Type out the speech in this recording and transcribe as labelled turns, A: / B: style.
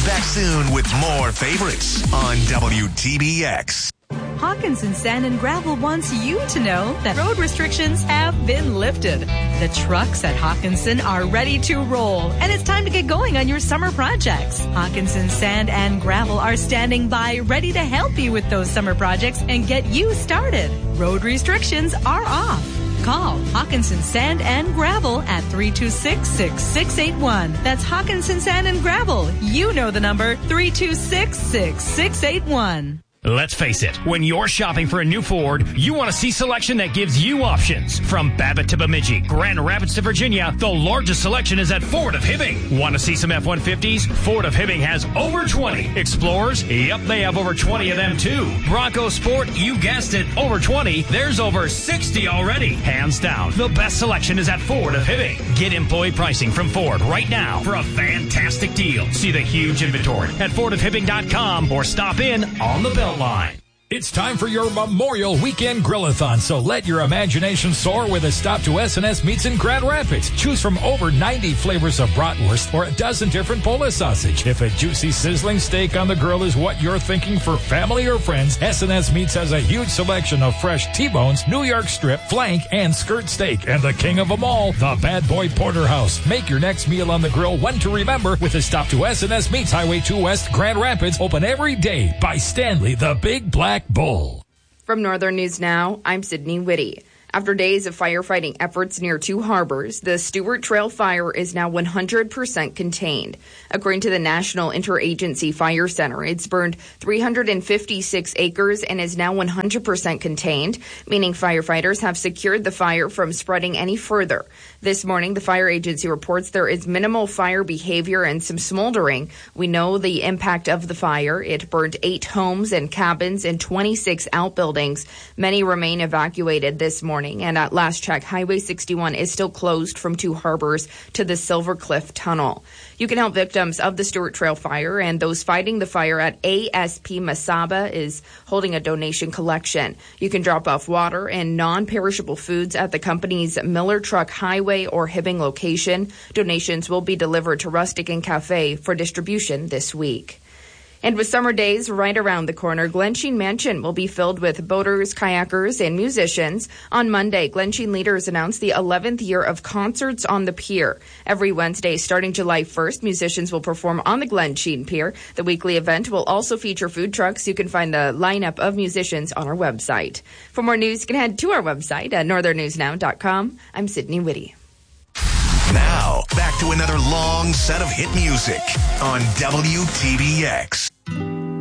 A: Back soon with more favorites on WTBX.
B: Hawkinson Sand and Gravel wants you to know that road restrictions have been lifted. The trucks at Hawkinson are ready to roll, and it's time to get going on your summer projects. Hawkinson Sand and Gravel are standing by, ready to help you with those summer projects and get you started. Road restrictions are off. Call Hawkinson Sand and Gravel at 326-6681. That's Hawkinson Sand and Gravel. You know the number, 326-6681.
C: Let's face it, when you're shopping for a new Ford, you want to see selection that gives you options. From Babbitt to Bemidji, Grand Rapids to Virginia, the largest selection is at Ford of Hibbing. Want to see some F-150s? Ford of Hibbing has over 20. Explorers? Yep, they have over 20 of them too. Bronco Sport? You guessed it, over 20. There's over 60 already. Hands down, the best selection is at Ford of Hibbing. Get employee pricing from Ford right now for a fantastic deal. See the huge inventory at FordofHibbing.com or stop in on the Beltline.
D: It's time for your Memorial Weekend Grill-a-thon, so let your imagination soar with a stop to S&S Meats in Grand Rapids. Choose from over 90 flavors of bratwurst or a dozen different Polish sausage. If a juicy sizzling steak on the grill is what you're thinking for family or friends, S&S Meats has a huge selection of fresh T-bones, New York strip, flank, and skirt steak. And the king of them all, the Bad Boy Porterhouse. Make your next meal on the grill one to remember with a stop to S&S Meats, Highway 2 West, Grand Rapids, open every day by Stanley, the Big Black Bull.
E: From Northern News Now, I'm Sydney Whitty. After days of firefighting efforts near two harbors, the Stewart Trail fire is now 100% contained. According to the National Interagency Fire Center, it's burned 356 acres and is now 100% contained, meaning firefighters have secured the fire from spreading any further. This morning, the fire agency reports there is minimal fire behavior and some smoldering. We know the impact of the fire. It burned 8 homes and cabins and 26 outbuildings. Many remain evacuated this morning. And at last check, Highway 61 is still closed from two harbors to the Silver Cliff Tunnel. You can help victims of the Stewart Trail fire, and those fighting the fire at ASP Masaba is holding a donation collection. You can drop off water and non-perishable foods at the company's Miller Truck Highway or Hibbing location. Donations will be delivered to Rustic and Cafe for distribution this week. And with summer days right around the corner, Glensheen Mansion will be filled with boaters, kayakers, and musicians. On Monday, Glensheen leaders announced the 11th year of Concerts on the Pier. Every Wednesday, starting July 1st, musicians will perform on the Glensheen Pier. The weekly event will also feature food trucks. You can find the lineup of musicians on our website. For more news, you can head to our website at northernnewsnow.com. I'm Sydney Whitty.
A: Now, back to another long set of hit music on WTBX.